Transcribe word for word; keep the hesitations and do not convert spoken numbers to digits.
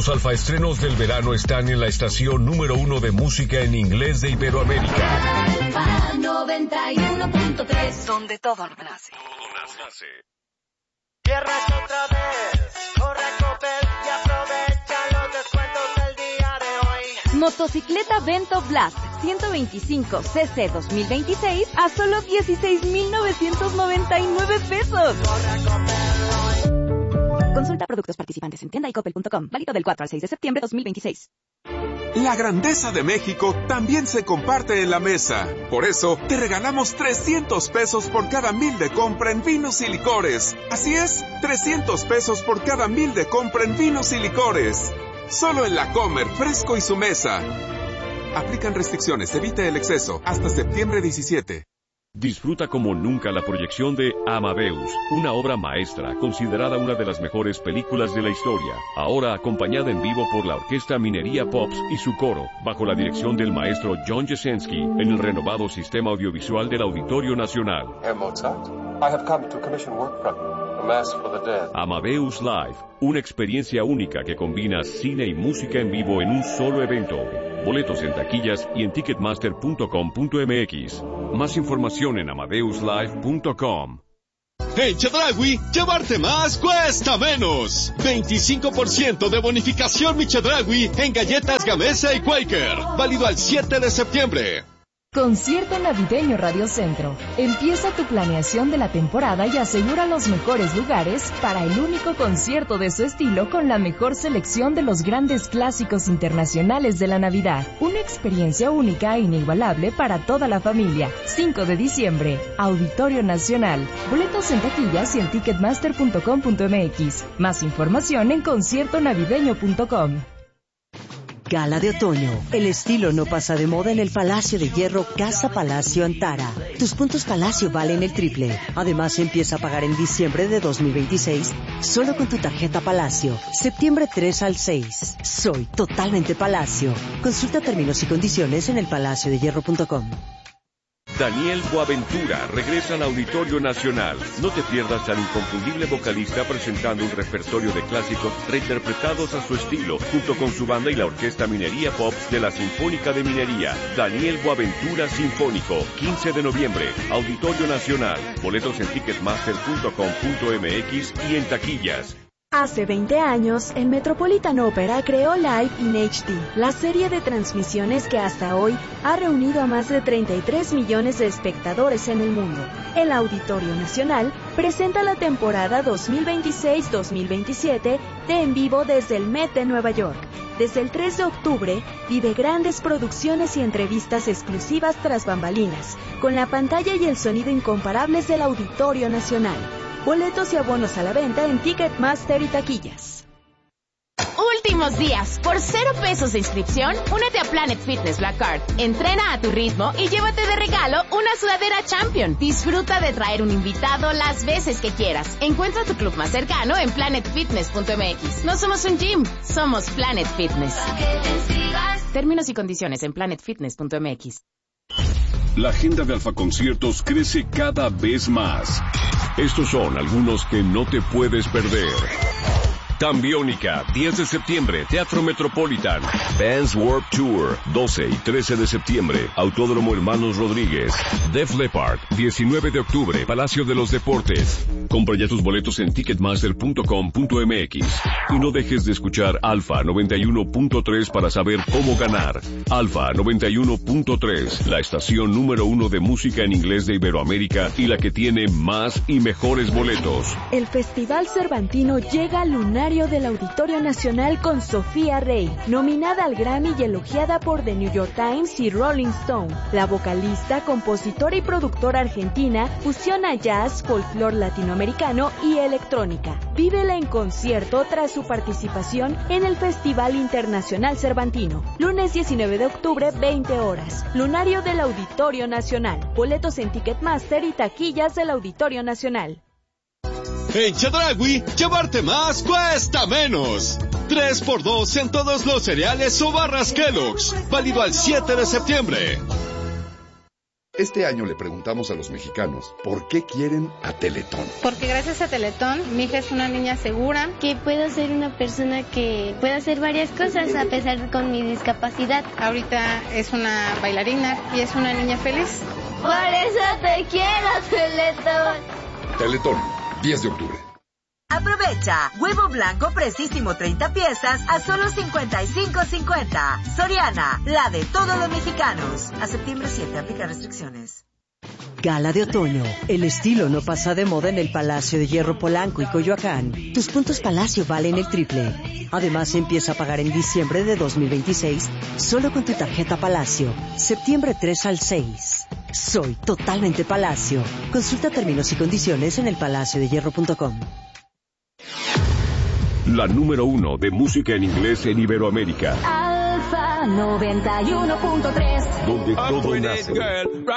Los alfaestrenos del verano están en la estación número uno de música en inglés de Iberoamérica. Alfa noventa y uno punto tres, donde todo nace. Tierras otra vez, corre Coppel y aprovecha los descuentos del día de hoy. Motocicleta Vento Blast ciento veinticinco C C dos mil veintiséis a solo dieciséis mil novecientos noventa y nueve pesos. Corre Coppel hoy. Consulta productos participantes en tienda y coppel punto com. Válido del cuatro al seis de septiembre de dos mil veintiséis. La grandeza de México también se comparte en la mesa. Por eso, te regalamos trescientos pesos por cada mil de compra en vinos y licores. Así es, trescientos pesos por cada mil de compra en vinos y licores. Solo en La Comer, Fresco y su mesa. Aplican restricciones, evite el exceso. Hasta septiembre diecisiete. Disfruta como nunca la proyección de Amadeus, una obra maestra considerada una de las mejores películas de la historia, ahora acompañada en vivo por la Orquesta Minería Pops y su coro, bajo la dirección del maestro John Jasenski, en el renovado sistema audiovisual del Auditorio Nacional. Herr Mozart, I have come to commission work from you, a mass for the dead. Amadeus Live, una experiencia única que combina cine y música en vivo en un solo evento. Boletos en taquillas y en ticketmaster punto com punto m x. Más información en amadeus live punto com. En Chedraui, llevarte más cuesta menos. veinticinco por ciento de bonificación mi Chedraui en galletas Gamesa y Quaker. Válido al siete de septiembre. Concierto Navideño Radio Centro. Empieza tu planeación de la temporada y asegura los mejores lugares para el único concierto de su estilo con la mejor selección de los grandes clásicos internacionales de la Navidad. Una experiencia única e inigualable para toda la familia. cinco de diciembre, Auditorio Nacional. Boletos en taquillas y en ticketmaster punto com punto m x. Más información en concierto navideño punto com. Gala de otoño. El estilo no pasa de moda en el Palacio de Hierro Casa Palacio Antara. Tus puntos Palacio valen el triple. Además, empieza a pagar en diciembre de dos mil veintiséis solo con tu tarjeta Palacio. Septiembre tres al seis. Soy totalmente Palacio. Consulta términos y condiciones en el palacio de hierro punto com. Daniel Boaventura regresa al Auditorio Nacional. No te pierdas al inconfundible vocalista presentando un repertorio de clásicos reinterpretados a su estilo, junto con su banda y la Orquesta Minería Pop de la Sinfónica de Minería. Daniel Boaventura Sinfónico, quince de noviembre, Auditorio Nacional. Boletos en ticketmaster punto com punto m x y en taquillas. Hace veinte años, el Metropolitan Opera creó Live in H D, la serie de transmisiones que hasta hoy ha reunido a más de treinta y tres millones de espectadores en el mundo. El Auditorio Nacional presenta la temporada dos mil veintiséis dos mil veintisiete de En Vivo desde el Met de Nueva York. Desde el tres de octubre, vive grandes producciones y entrevistas exclusivas tras bambalinas, con la pantalla y el sonido incomparables del Auditorio Nacional. Boletos y abonos a la venta en Ticketmaster y taquillas. Últimos días. Por cero pesos de inscripción, únete a Planet Fitness Black Card. Entrena a tu ritmo y llévate de regalo una sudadera Champion. Disfruta de traer un invitado las veces que quieras. Encuentra tu club más cercano en planet fitness punto m x. No somos un gym, somos Planet Fitness. Términos y condiciones en planet fitness punto m x. La agenda de Alfa Conciertos crece cada vez más. Estos son algunos que no te puedes perder. Tambiónica, diez de septiembre, Teatro Metropolitan. Vans Warped Tour, doce y trece de septiembre, Autódromo Hermanos Rodríguez. Def Leppard, diecinueve de octubre, Palacio de los Deportes. Compra ya tus boletos en ticketmaster punto com punto m x. Y no dejes de escuchar Alfa noventa y uno punto tres para saber cómo ganar. Alfa noventa y uno punto tres, la estación número uno de música en inglés de Iberoamérica y la que tiene más y mejores boletos. El Festival Cervantino llega al lunario del Auditorio Nacional con Sofía Rey, nominada al Grammy y elogiada por The New York Times y Rolling Stone. La vocalista, compositora y productora argentina fusiona jazz, folclore latinoamericano y electrónica. Vívela en concierto tras su participación en el Festival Internacional Cervantino. Lunes diecinueve de octubre, veinte horas. Lunario del Auditorio Nacional. Boletos en Ticketmaster y taquillas del Auditorio Nacional. En Chedraui, llevarte más cuesta menos. tres por dos en todos los cereales o barras Kellogg's. Válido al siete de septiembre. Este año le preguntamos a los mexicanos por qué quieren a Teletón. Porque gracias a Teletón, mi hija es una niña segura. Que puedo ser una persona que pueda hacer varias cosas a pesar de con mi discapacidad. Ahorita es una bailarina y es una niña feliz. Por eso te quiero, Teletón. Teletón, diez de octubre. Aprovecha, huevo blanco precisísimo treinta piezas a solo cincuenta y cinco cincuenta. Soriana, la de todos los mexicanos. A septiembre siete, aplica restricciones. Gala de otoño. El estilo no pasa de moda en el Palacio de Hierro Polanco y Coyoacán. Tus puntos Palacio valen el triple. Además, empieza a pagar en diciembre de dos mil veintiséis solo con tu tarjeta Palacio. Septiembre tres al seis. Soy totalmente Palacio. Consulta términos y condiciones en el palacio de hierro punto com. La número uno de música en inglés en Iberoamérica. Alfa noventa y uno punto tres. Donde todo nace.